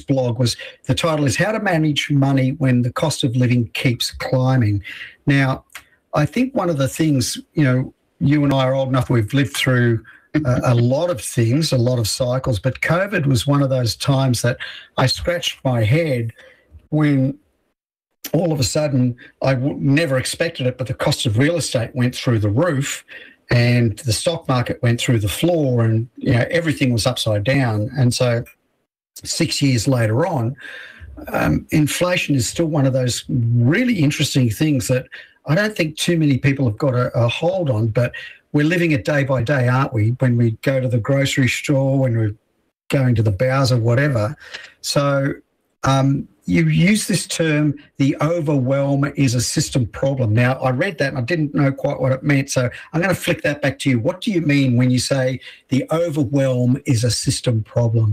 blog was, the title is How to Manage Money When the Cost of Living Keeps Climbing. Now, I think one of the things, you and I are old enough, we've lived through a lot of things, a lot of cycles, but COVID was one of those times that I scratched my head when all of a sudden I never expected it, but the cost of real estate went through the roof and the stock market went through the floor, and everything was upside down. And so 6 years later on, inflation is still one of those really interesting things that I don't think too many people have got a hold on, but we're living it day by day, aren't we? When we go to the grocery store, when we're going to the bowser, whatever. So you use this term, the overwhelm is a system problem. Now, I read that and I didn't know quite what it meant, so I'm going to flick that back to you. What do you mean when you say the overwhelm is a system problem?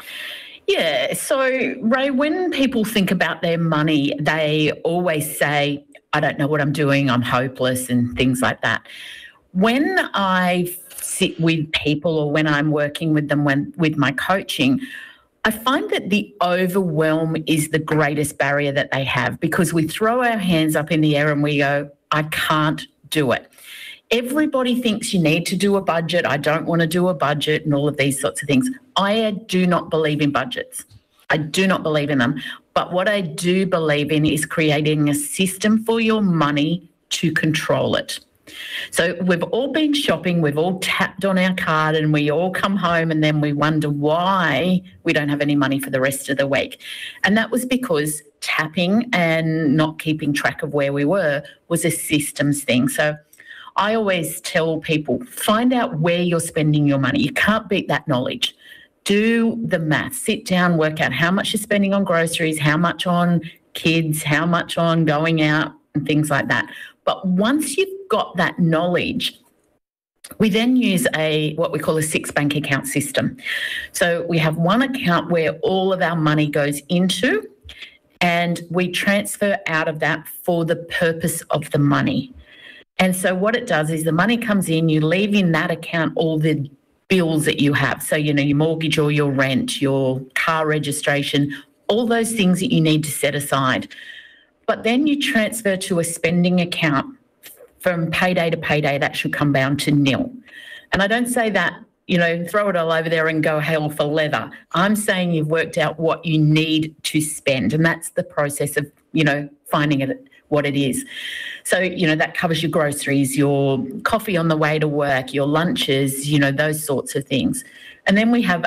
Yeah, so Ray, when people think about their money, they always say, I don't know what I'm doing, I'm hopeless and things like that. When I sit with people or when I'm working with them with my coaching, I find that the overwhelm is the greatest barrier that they have, because we throw our hands up in the air and we go, I can't do it. Everybody thinks you need to do a budget. I don't want to do a budget and all of these sorts of things. I do not believe in budgets. I do not believe in them. But what I do believe in is creating a system for your money to control it. So we've all been shopping, we've all tapped on our card and we all come home and then we wonder why we don't have any money for the rest of the week. And that was because tapping and not keeping track of where we were was a systems thing. So I always tell people, find out where you're spending your money. You can't beat that knowledge. Do the math. Sit down, work out how much you're spending on groceries, how much on kids, how much on going out and things like that. But once you've got that knowledge, we then use what we call a 6 bank account system. So we have one account where all of our money goes into, and we transfer out of that for the purpose of the money. And so what it does is the money comes in, you leave in that account all the bills that you have. So, your mortgage or your rent, your car registration, all those things that you need to set aside. But then you transfer to a spending account from payday to payday. That should come down to nil. And I don't say that, throw it all over there and go hell for leather. I'm saying you've worked out what you need to spend. And that's the process of, finding it what it is. So, that covers your groceries, your coffee on the way to work, your lunches, those sorts of things. And then we have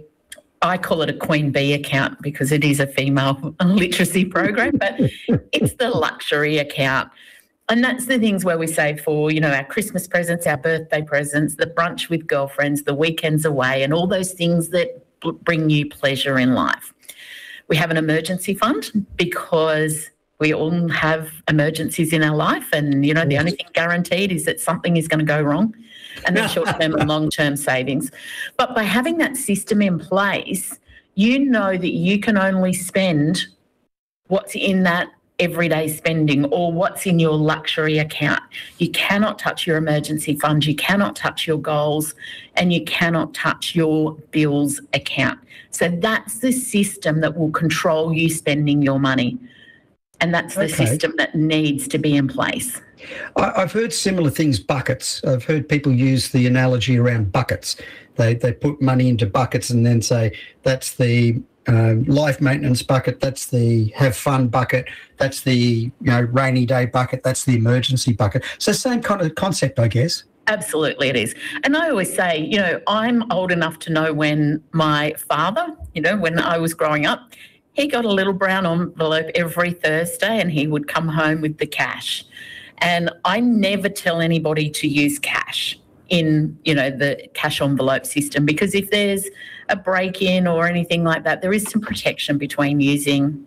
I call it a Queen Bee account because it is a female literacy program, but it's the luxury account. And that's the things where we save for, our Christmas presents, our birthday presents, the brunch with girlfriends, the weekends away, and all those things that bring you pleasure in life. We have an emergency fund because we all have emergencies in our life, and, the only thing guaranteed is that something is going to go wrong, and then short-term and long-term savings. But by having that system in place, you know that you can only spend what's in that everyday spending or what's in your luxury account. You cannot touch your emergency fund, you cannot touch your goals, and you cannot touch your bills account. So that's the system that will control you spending your money. And that's the system that needs to be in place. I've heard similar things, buckets. I've heard people use the analogy around buckets. They put money into buckets and then say that's the life maintenance bucket, that's the have fun bucket, that's the rainy day bucket, that's the emergency bucket. So same kind of concept, I guess. Absolutely it is. And I always say, I'm old enough to know when my father, when I was growing up, he got a little brown envelope every Thursday and he would come home with the cash. And I never tell anybody to use cash in, the cash envelope system, because if there's a break-in or anything like that, there is some protection between using.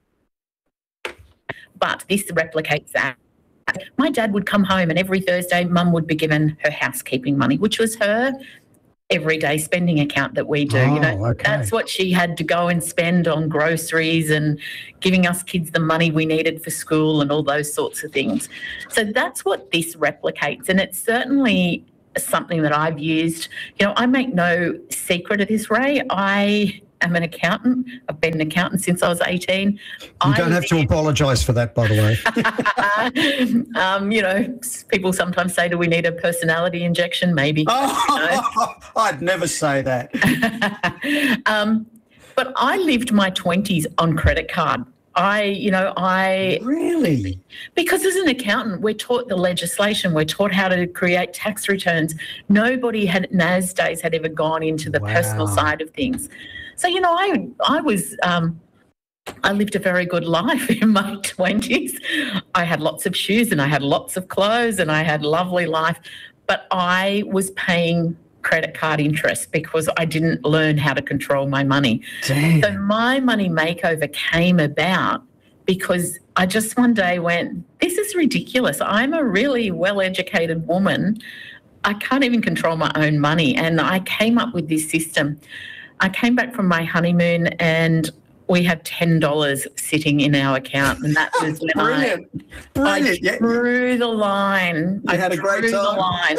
But this replicates that. My dad would come home and every Thursday Mum would be given her housekeeping money, which was her everyday spending account that we do. That's what she had to go and spend on groceries and giving us kids the money we needed for school and all those sorts of things. So that's what this replicates, and it's certainly something that I've used. I make no secret of this, Ray. I am an accountant. I've been an accountant since I was 18. You don't have to apologise for that, by the way. People sometimes say, do we need a personality injection? Maybe. I'd never say that. But I lived my 20s on credit card. Really? Because as an accountant, we're taught the legislation, we're taught how to create tax returns. Nobody in those days had ever gone into the personal side of things. So, I lived a very good life in my 20s. I had lots of shoes and I had lots of clothes and I had a lovely life, but I was paying credit card interest because I didn't learn how to control my money. Damn. So my money makeover came about because I just one day went, this is ridiculous. I'm a really well-educated woman. I can't even control my own money. And I came up with this system. I came back from my honeymoon and we had $10 sitting in our account, and that was when I drew the line. You had a great time.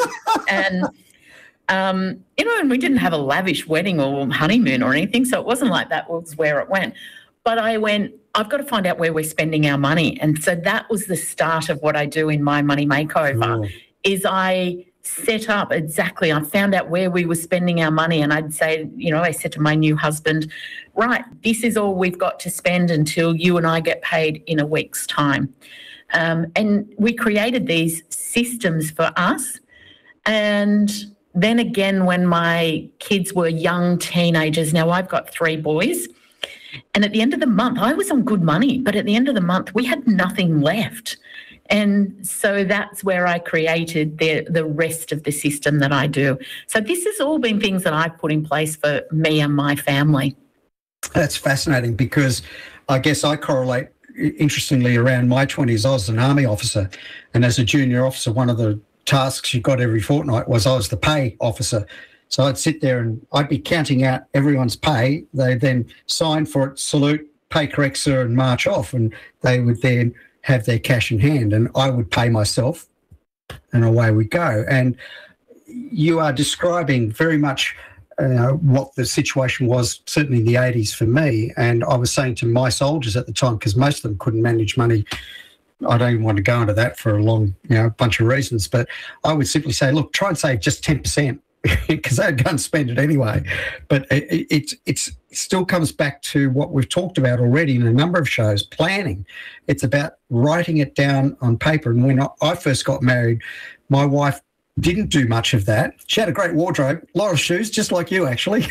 And and we didn't have a lavish wedding or honeymoon or anything, so it wasn't like that was where it went. But I went, I've got to find out where we're spending our money. And so that was the start of what I do in my money makeover, is I set up exactly, I found out where we were spending our money, and I'd say, I said to my new husband, right, this is all we've got to spend until you and I get paid in a week's time. And we created these systems for us. And then again, when my kids were young teenagers, now I've got 3 boys, and at the end of the month, I was on good money, but at the end of the month, we had nothing left. And so that's where I created the rest of the system that I do. So this has all been things that I've put in place for me and my family. That's fascinating, because I guess I correlate, interestingly, around my 20s. I was an army officer, and as a junior officer, one of the tasks you got every fortnight was I was the pay officer. So I'd sit there and I'd be counting out everyone's pay. They then sign for it, salute, pay correct, sir, and march off. And they would then have their cash in hand, and I would pay myself, and away we go. And you are describing very much what the situation was, certainly in the 80s for me. And I was saying to my soldiers at the time, because most of them couldn't manage money, I don't even want to go into that for a long, bunch of reasons, but I would simply say, look, try and save just 10%, because they'd go and spend it anyway. But it still comes back to what we've talked about already in a number of shows, planning. It's about writing it down on paper. And when I first got married, my wife didn't do much of that. She had a great wardrobe, a lot of shoes, just like you, actually.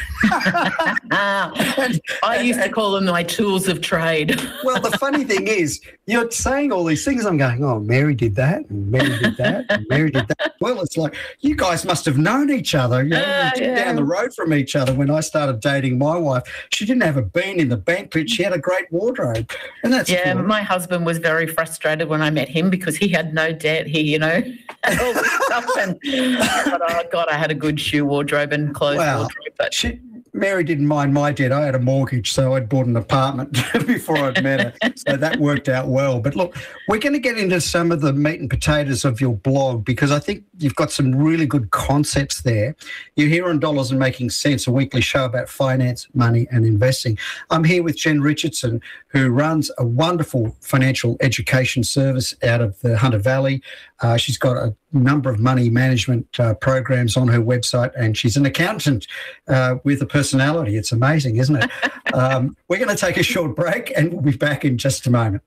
I used to call them my tools of trade. Well, the funny thing is, you're saying all these things. I'm going, oh, Mary did that, and Mary did that, and Mary did that. Well, it's like, you guys must have known each other. Down the road from each other. When I started dating my wife, she didn't have a bean in the bank, but she had a great wardrobe. And that's cool. My husband was very frustrated when I met him because he had no debt. He, had all this stuff. But oh God, I had a good shoe wardrobe and clothes wardrobe. But Mary didn't mind my debt. I had a mortgage, so I'd bought an apartment before I'd met her. So that worked out well. But look, we're going to get into some of the meat and potatoes of your blog, because I think you've got some really good concepts there. You're here on Dollars and Making Sense, a weekly show about finance, money and investing. I'm here with Jen Richardson, who runs a wonderful financial education service out of the Hunter Valley. She's got a number of money management programs on her website, and she's an accountant with a personality. It's amazing, isn't it? We're going to take a short break, and we'll be back in just a moment.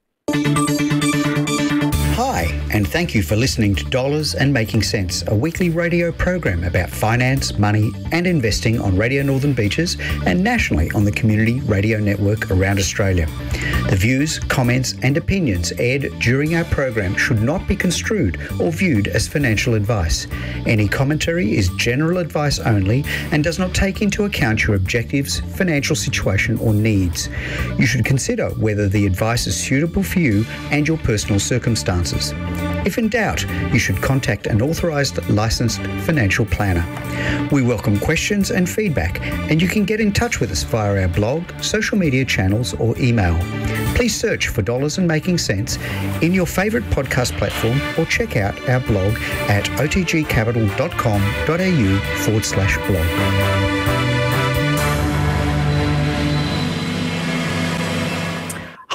Hi, and thank you for listening to Dollars and Making Sense, a weekly radio program about finance, money and investing on Radio Northern Beaches and nationally on the Community Radio Network around Australia. The views, comments and opinions aired during our program should not be construed or viewed as financial advice. Any commentary is general advice only and does not take into account your objectives, financial situation or needs. You should consider whether the advice is suitable for you and your personal circumstances. If in doubt, you should contact an authorised licensed financial planner. We welcome questions and feedback, and you can get in touch with us via our blog, social media channels or email. Please search for Dollars and Making Sense in your favourite podcast platform, or check out our blog at otgcapital.com.au/blog.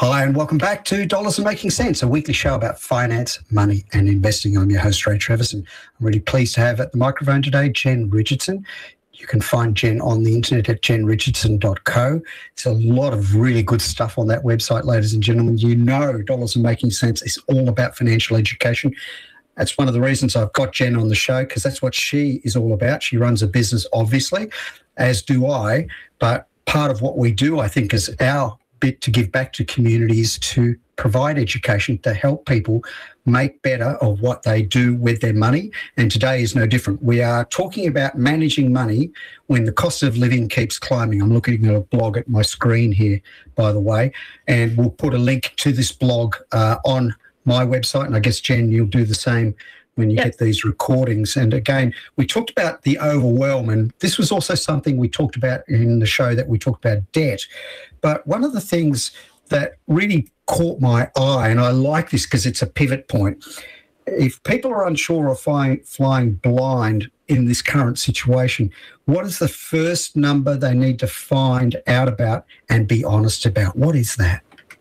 Hi, and welcome back to Dollars and Making Sense, a weekly show about finance, money, and investing. I'm your host, Ray Treverson. I'm really pleased to have at the microphone today Jen Richardson. You can find Jen on the internet at jenrichardson.co. There's a lot of really good stuff on that website, ladies and gentlemen. You know Dollars and Making Sense is all about financial education. That's one of the reasons I've got Jen on the show, because that's what she is all about. She runs a business, obviously, as do I, but part of what we do, I think, is our bit to give back to communities, to provide education, to help people make better of what they do with their money. And today is no different. We are talking about managing money when the cost of living keeps climbing. I'm looking at a blog at my screen here, by the way, and we'll put a link to this blog on my website. And I guess, Jen, you'll do the same when you get these recordings. And again, we talked about the overwhelm, and this was also something we talked about in the show, that we talked about debt. But one of the things that really caught my eye, and I like this because it's a pivot point, if people are unsure or flying blind in this current situation, what is the first number they need to find out about and be honest about? What is that?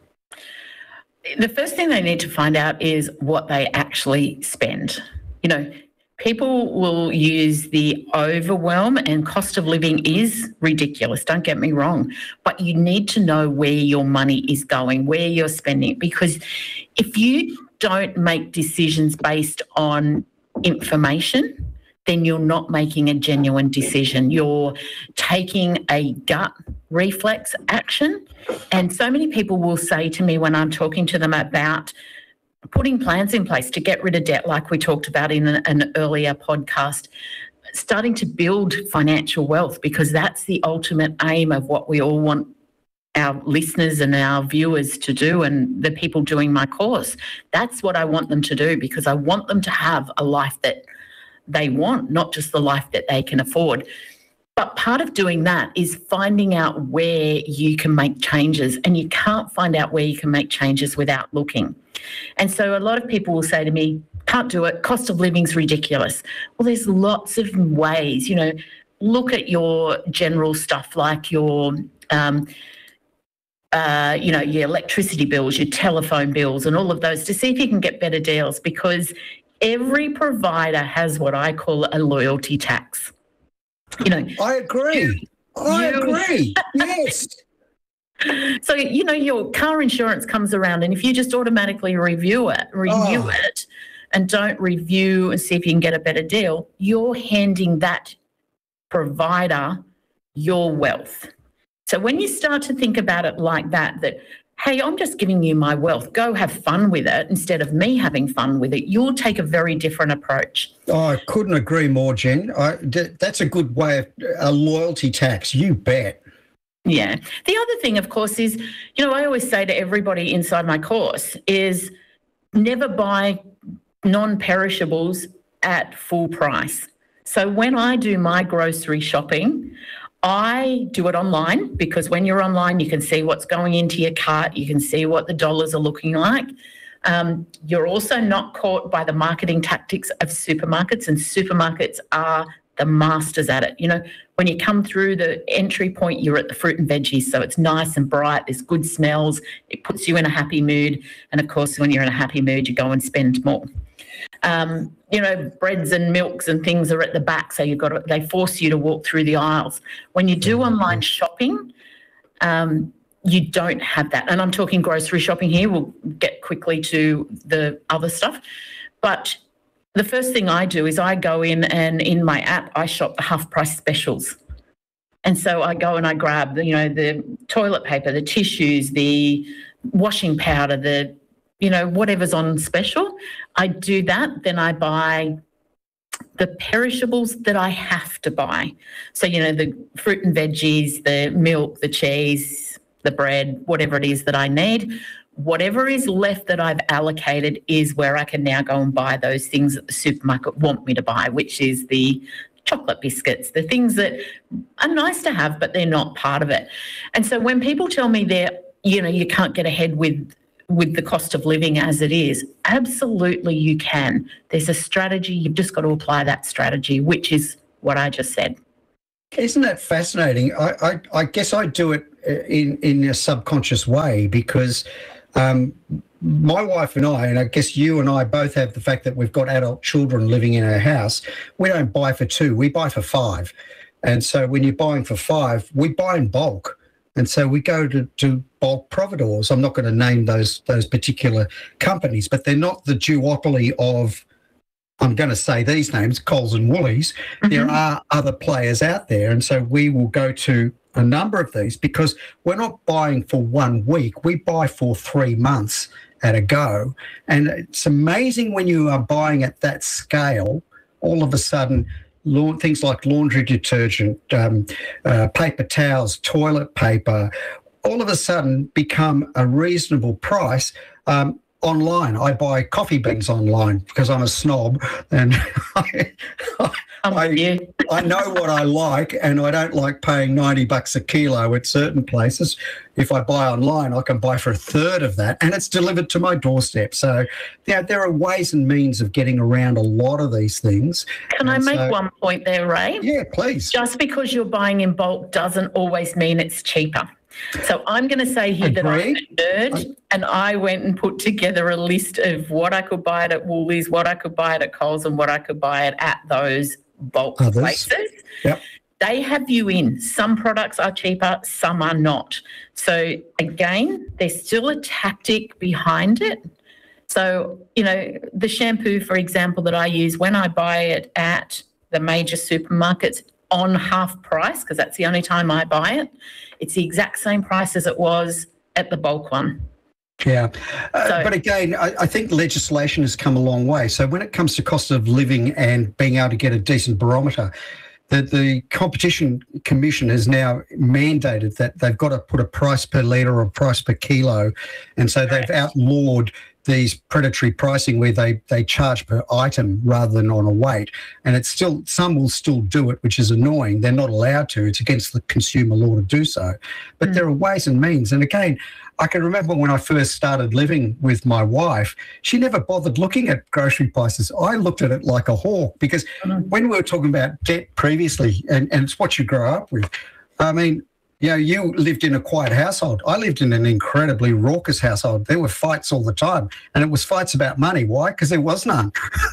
The first thing they need to find out is what they actually spend. You know, people will use the overwhelm, and cost of living is ridiculous, don't get me wrong, but you need to know where your money is going, where you're spending it, because if you don't make decisions based on information, then you're not making a genuine decision. You're taking a gut reflex action. And so many people will say to me when I'm talking to them about putting plans in place to get rid of debt, like we talked about in an earlier podcast, starting to build financial wealth, because that's the ultimate aim of what we all want our listeners and our viewers to do, and the people doing my course. That's what I want them to do, because I want them to have a life that they want, not just the life that they can afford. But part of doing that is finding out where you can make changes, and you can't find out where you can make changes without looking. And so a lot of people will say to me, can't do it, cost of living's ridiculous. Well, there's lots of ways, you know, look at your general stuff like your your electricity bills, your telephone bills, and all of those, to see if you can get better deals, because every provider has what I call a loyalty tax. You know, I agree. I agree. Yes. So, you know, your car insurance comes around, and if you just automatically renew it and don't review and see if you can get a better deal, you're handing that provider your wealth. So when you start to think about it like that, hey, I'm just giving you my wealth, go have fun with it, instead of me having fun with it, you'll take a very different approach. Oh, I couldn't agree more, Jen. That's a good way of a loyalty tax, you bet. Yeah. The other thing, of course, is, you know, I always say to everybody inside my course is never buy non-perishables at full price. So when I do my grocery shopping, I do it online, because when you're online, you can see what's going into your cart. You can see what the dollars are looking like. You're also not caught by the marketing tactics of supermarkets, and supermarkets are the masters at it. You know, when you come through the entry point, you're at the fruit and veggies, so it's nice and bright, there's good smells, it puts you in a happy mood. And of course, when you're in a happy mood, you go and spend more. You know, breads and milks and things are at the back, so they force you to walk through the aisles. When you do online shopping, you don't have that. And I'm talking grocery shopping here. We'll get quickly to the other stuff. But the first thing I do is I go in, and in my app, I shop the half price specials. And so I go and I grab the toilet paper, the tissues, the washing powder, whatever's on special. I do that. Then I buy the perishables that I have to buy. So, the fruit and veggies, the milk, the cheese, the bread, whatever it is that I need. Whatever is left that I've allocated is where I can now go and buy those things that the supermarket want me to buy, which is the chocolate biscuits, the things that are nice to have, but they're not part of it. And so when people tell me you can't get ahead with the cost of living as it is, absolutely you can. There's a strategy. You've just got to apply that strategy, which is what I just said. Isn't that fascinating? I guess I do it in a subconscious way because my wife and I guess you and I both have the fact that we've got adult children living in our house. We don't buy for 2, we buy for 5. And so when you're buying for 5, we buy in bulk. And so we go to bulk providors. I'm not going to name those particular companies, but they're not the duopoly of, I'm going to say these names, Coles and Woolies. Mm-hmm. There are other players out there. And so we will go to a number of these because we're not buying for 1 week. We buy for 3 months at a go. And it's amazing when you are buying at that scale, all of a sudden, things like laundry detergent, paper towels, toilet paper, all of a sudden become a reasonable price. Online, I buy coffee beans online because I'm a snob and I know what I like and I don't like paying $90 a kilo at certain places. If I buy online, I can buy for a third of that and it's delivered to my doorstep. So there are ways and means of getting around a lot of these things. Can I make one point there, Ray? Yeah, please. Just because you're buying in bulk doesn't always mean it's cheaper. So I'm going to say here that I'm a nerd and I went and put together a list of what I could buy it at Woolies, what I could buy it at Coles and what I could buy it at those bulk places. Yep. They have you in. Some products are cheaper, some are not. So again, there's still a tactic behind it. So, the shampoo, for example, that I use, when I buy it at the major supermarkets on half price, because that's the only time I buy it, it's the exact same price as it was at the bulk one. Yeah. But again, I think legislation has come a long way. So when it comes to cost of living and being able to get a decent barometer, the Competition Commission has now mandated that they've got to put a price per litre or a price per kilo. And so they've outlawed these predatory pricing where they charge per item rather than on a weight. And it's still, some will still do it, which is annoying. They're not allowed to. It's against the consumer law to do so. But there are ways and means. And again, I can remember when I first started living with my wife, she never bothered looking at grocery prices. I looked at it like a hawk because when we were talking about debt previously, and it's what you grow up with, I mean, you lived in a quiet household. I lived in an incredibly raucous household. There were fights all the time, and it was fights about money. Why? Because there was none.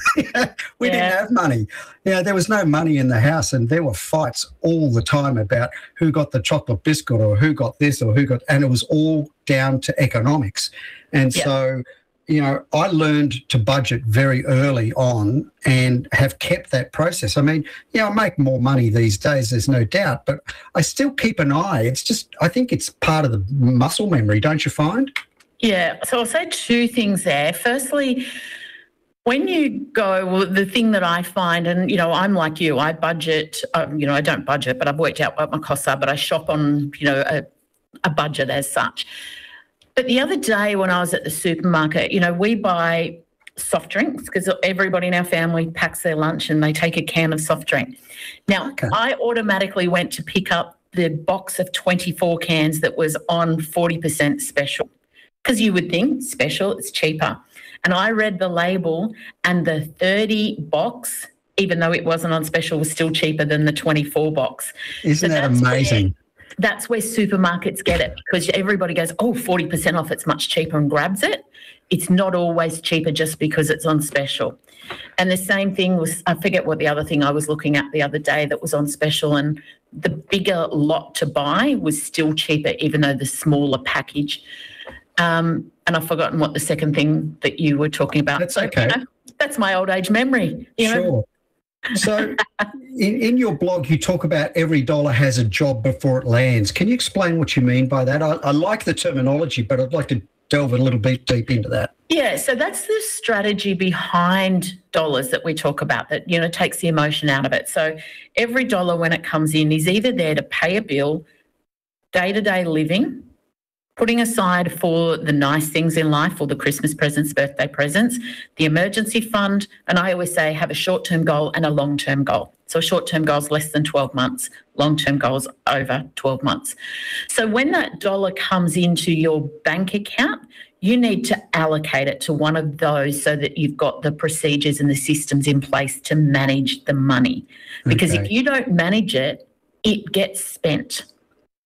We didn't have money. There was no money in the house, and there were fights all the time about who got the chocolate biscuit or who got this or who got, and it was all down to economics. And so, I learned to budget very early on and have kept that process. I mean, I make more money these days, there's no doubt, but I still keep an eye. It's just, I think it's part of the muscle memory, don't you find? Yeah. So I'll say 2 things there. Firstly, when you go, the thing that I find, and, I'm like you, I budget, I don't budget, but I've worked out what my costs are, but I shop on, a budget as such. But the other day when I was at the supermarket, we buy soft drinks because everybody in our family packs their lunch and they take a can of soft drink. Now, I automatically went to pick up the box of 24 cans that was on 40% special because you would think special, it's cheaper. And I read the label and the 30 box, even though it wasn't on special, was still cheaper than the 24 box. Isn't that amazing? That's where supermarkets get it because everybody goes, 40% off, it's much cheaper and grabs it. It's not always cheaper just because it's on special. And the same thing was, I forget what the other thing I was looking at the other day that was on special, and the bigger lot to buy was still cheaper even though the smaller package. And I've forgotten what the second thing that you were talking about. That's okay. That's my old age memory. Sure. So in your blog, you talk about every dollar has a job before it lands. Can you explain what you mean by that? I like the terminology, but I'd like to delve a little bit deep into that. Yeah, so that's the strategy behind dollars that we talk about that, takes the emotion out of it. So every dollar when it comes in is either there to pay a bill, day-to-day living, putting aside for the nice things in life, or the Christmas presents, birthday presents, the emergency fund, and I always say have a short-term goal and a long-term goal. So a short-term goal is less than 12 months, long-term goals over 12 months. So when that dollar comes into your bank account, you need to allocate it to one of those so that you've got the procedures and the systems in place to manage the money. Because if you don't manage it, it gets spent.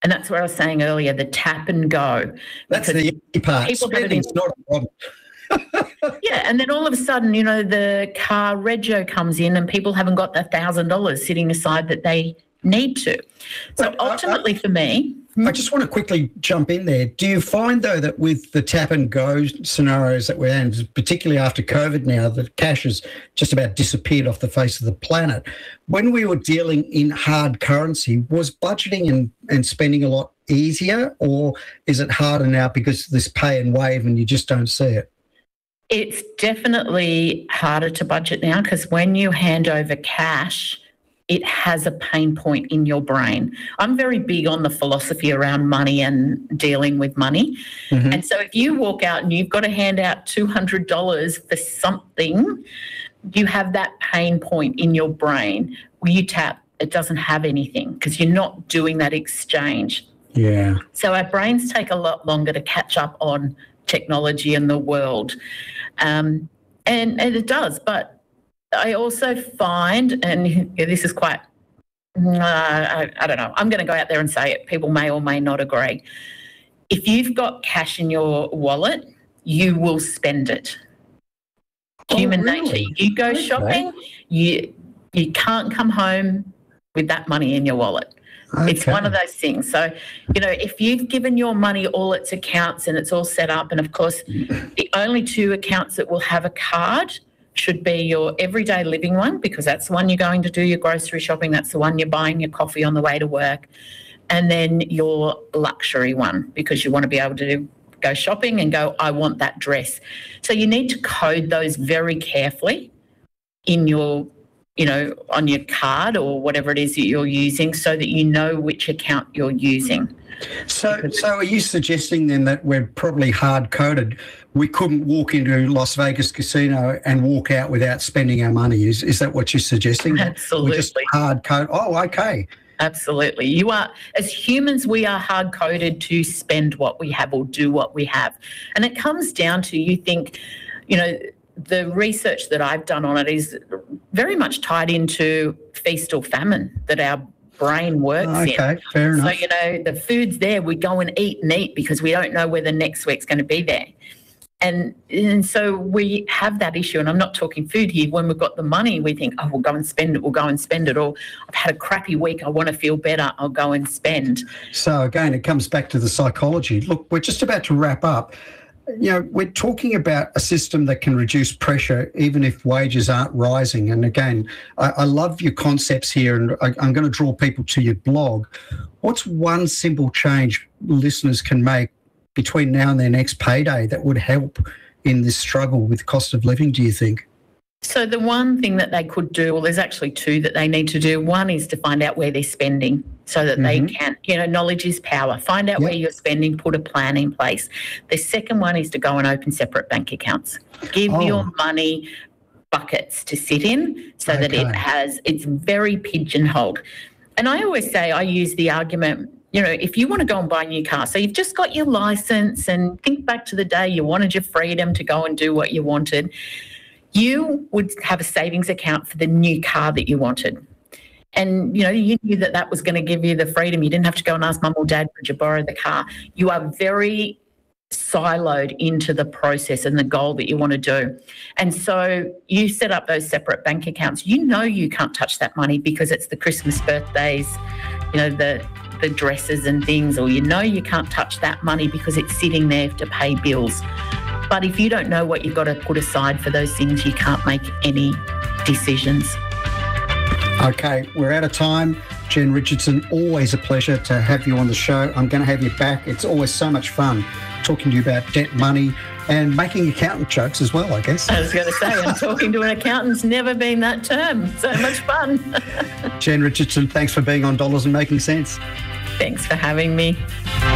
And that's what I was saying earlier, the tap and go. That's the easy part. Spending's not a problem. Yeah, and then all of a sudden, you know, the car rego comes in and people haven't got the $1,000 sitting aside that they need to. So But ultimately for me... I just want to quickly jump in there. Do you find, though, that with the tap and go scenarios that we're in, particularly after COVID now, that cash has just about disappeared off the face of the planet? When we were dealing in hard currency, was budgeting and spending a lot easier, or is it harder now because of this pay and wave and you just don't see it? It's definitely harder to budget now because when you hand over cash, it has a pain point in your brain. I'm very big on the philosophy around money and dealing with money. Mm-hmm. And so if you walk out and you've got to hand out $200 for something, you have that pain point in your brain. When you tap, it doesn't have anything because you're not doing that exchange. Yeah. So our brains take a lot longer to catch up on technology and the world. And it does, but I also find, and this is quite, I don't know, I'm going to go out there and say it. People may or may not agree. If you've got cash in your wallet, you will spend it. Human nature. You go shopping, you can't come home with that money in your wallet. Okay. It's one of those things. So, you know, if you've given your money all its accounts and it's all set up, and of course, the only two accounts that will have a card should be your everyday living one, because that's the one you're going to do your grocery shopping. That's the one you're buying your coffee on the way to work. And then your luxury one, because you want to be able to go shopping and go, I want that dress. So you need to code those very carefully in your, you know, on your card or whatever it is that you're using so that you know which account you're using. So are you suggesting then that we're probably hard-coded? We couldn't walk into Las Vegas casino and walk out without spending our money. Is that what you're suggesting? Absolutely. We're just hard-coded? Oh, okay. Absolutely. You are, as humans, we are hard-coded to spend what we have or do what we have. And it comes down to, you think, you know, the research that I've done on it is very much tied into feast or famine that our brain works in. Okay, fair enough. So, you know, the food's there, we go and eat because we don't know whether next week's going to be there. And so we have that issue, and I'm not talking food here. When we've got the money, we think, oh, we'll go and spend it. Or I've had a crappy week, I want to feel better, I'll go and spend. So again, it comes back to the psychology. Look, we're just about to wrap up. You know, we're talking about a system that can reduce pressure even if wages aren't rising. And again, I love your concepts here, and I'm going to draw people to your blog. What's one simple change listeners can make between now and their next payday that would help in this struggle with cost of living, do you think? So the one thing that they could do, well, there's actually two that they need to do. One is to find out where they're spending so that they can, you know, knowledge is power. Find out where you're spending, put a plan in place. The second one is to go and open separate bank accounts. Give your money buckets to sit in so that it's very pigeonholed. And I always say, I use the argument, you know, if you want to go and buy a new car, so you've just got your license, and think back to the day you wanted your freedom to go and do what you wanted, you would have a savings account for the new car that you wanted. And, you know, you knew that that was going to give you the freedom. You didn't have to go and ask mum or dad, could you borrow the car? You are very siloed into the process and the goal that you want to do. And so you set up those separate bank accounts. You know you can't touch that money because it's the Christmas birthdays, you know, the dresses and things, or you know you can't touch that money because it's sitting there to pay bills. But if you don't know what you've got to put aside for those things, you can't make any decisions. Okay, we're out of time. Jen Richardson, always a pleasure to have you on the show. I'm going to have you back. It's always so much fun talking to you about debt, money, and making accountant jokes as well, I guess. I was going to say, I'm talking to an accountant's never been that term. So much fun. Jen Richardson, thanks for being on Dollars and Making Sense. Thanks for having me.